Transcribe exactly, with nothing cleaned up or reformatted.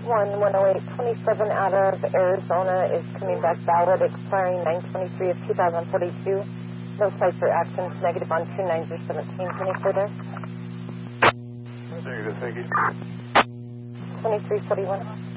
one one oh eight twenty-seven out of Arizona is coming back valid, expiring nine twenty-three of two thousand forty-two. No flights or actions, negative on two nine zero seventeen. Any further? Negative, thank you. twenty-three forty-one.